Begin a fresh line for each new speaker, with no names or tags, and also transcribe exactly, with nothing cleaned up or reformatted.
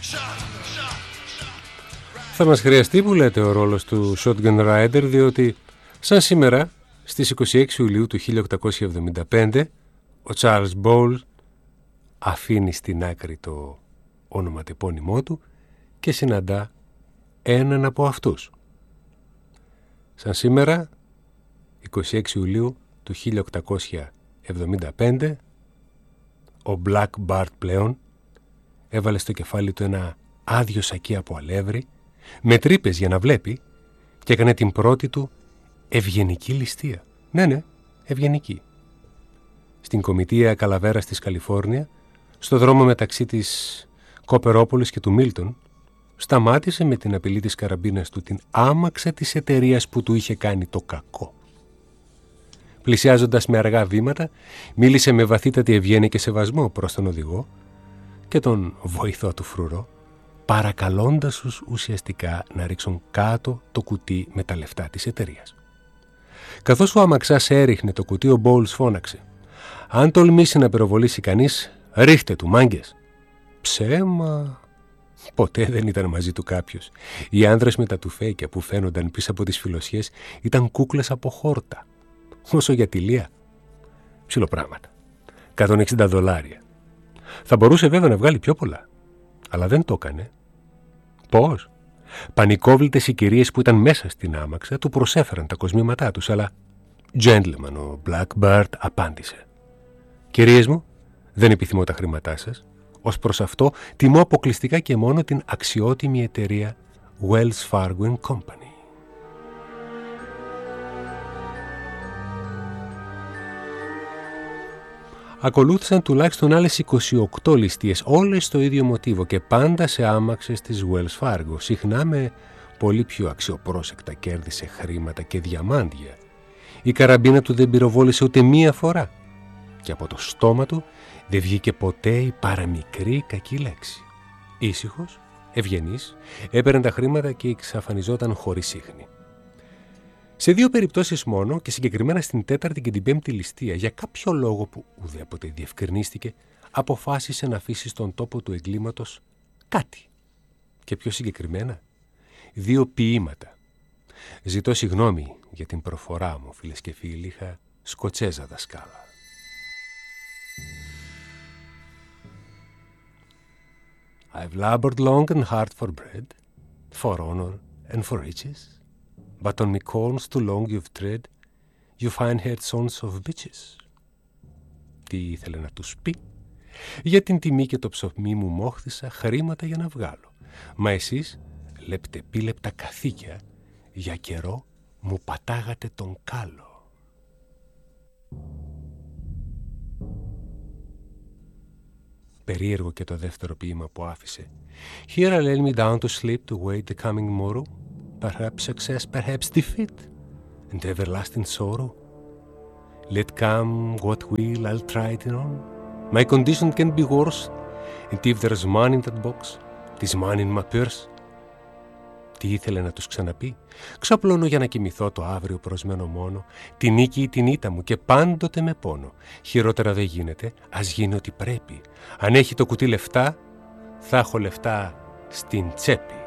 Θα μας χρειαστεί, που λέτε, ο ρόλος του Shotgun Rider, διότι σαν σήμερα στις είκοσι έξι Ιουλίου του χίλια οκτακόσια εβδομήντα πέντε ο Charles Bowles αφήνει στην άκρη το ονοματεπώνυμό του και συναντά έναν από αυτούς. Σαν σήμερα, είκοσι έξι Ιουλίου του χίλια οκτακόσια εβδομήντα πέντε, ο Black Bart πλέον έβαλε στο κεφάλι του ένα άδειο σακί από αλεύρι με τρύπες για να βλέπει και έκανε την πρώτη του ευγενική ληστεία. Ναι, ναι, ευγενική. Στην κομιτεία Καλαβέρας της Καλιφόρνια, στο δρόμο μεταξύ της Κοπερόπολης και του Μίλτον, σταμάτησε με την απειλή της καραμπίνας του την άμαξα της εταιρείας που του είχε κάνει το κακό. Πλησιάζοντας με αργά βήματα, μίλησε με βαθύτατη ευγένεια και σεβασμό προς τον οδηγό και τον βοηθό του φρουρό, παρακαλώντας τους ουσιαστικά να ρίξουν κάτω το κουτί με τα λεφτά της εταιρείας. Καθώς ο αμαξάς έριχνε το κουτί, ο Bowles φώναξε: «Αν τολμήσει να πυροβολήσει κανείς, ρίχτε του, μάγκες». Ψέμα. Ποτέ δεν ήταν μαζί του κάποιος. Οι άνδρες με τα τουφέκια που φαίνονταν πίσω από τις φιλοσιές ήταν κούκλες από χόρτα. Όσο για τη Λία, ψιλοπράγματα. εκατόν εξήντα δολάρια. Θα μπορούσε βέβαια να βγάλει πιο πολλά, αλλά δεν το έκανε. Πώς? Πανικόβλητες οι κυρίες που ήταν μέσα στην άμαξα του προσέφεραν τα κοσμήματά τους, αλλά gentleman ο Blackbird απάντησε: «Κυρίες μου, δεν επιθυμώ τα χρήματά σας. Ως προς αυτό τιμώ αποκλειστικά και μόνο την αξιότιμη εταιρεία Wells Fargo and Company». Ακολούθησαν τουλάχιστον άλλες είκοσι οκτώ ληστείες, όλες στο ίδιο μοτίβο και πάντα σε άμαξες της Wells Fargo, συχνά με πολύ πιο αξιοπρόσεκτα κέρδη σε χρήματα και διαμάντια. Η καραμπίνα του δεν πυροβόλησε ούτε μία φορά και από το στόμα του δεν βγήκε ποτέ η παραμικρή κακή λέξη. Ήσυχος, ευγενής, έπαιρνε τα χρήματα και εξαφανιζόταν χωρίς ίχνη. Σε δύο περιπτώσεις μόνο, και συγκεκριμένα στην τέταρτη και την πέμπτη ληστεία, για κάποιο λόγο που ουδέποτε διευκρινίστηκε, αποφάσισε να αφήσει στον τόπο του εγκλήματος κάτι. Και πιο συγκεκριμένα, δύο ποίηματα. Ζητώ συγγνώμη για την προφορά μου, φίλες και φίλοι, είχα Σκοτσέζα δασκάλα. I've labored long and hard for bread, for honor and for riches. But on me corns too long you've tread, you fine-haired sons of bitches. Τι ήθελε να τους πει? Για την τιμή και το ψωμί μου μόχθησα χρήματα για να βγάλω. Μα εσείς, λεπτεπίλεπτα καθήκια, για καιρό μου πατάγατε τον κάλο. Περίεργο και το δεύτερο ποίημα που άφησε. Here I lay me down to sleep to wait the coming morrow. Perhaps success, perhaps defeat, and everlasting sorrow. Let come what will, I'll try it on. My condition can't be worse, and if there's money in that box, there's money in my purse. Τι ήθελε να τους ξαναπεί? Ξαπλώνω για να κοιμηθώ το αύριο προσμένο μόνο, τη νίκη ή την ήττα μου και πάντοτε με πόνο. Χειρότερα δεν γίνεται, ας γίνει ό,τι πρέπει. Αν έχει το κουτί λεφτά, θα έχω λεφτά στην τσέπη.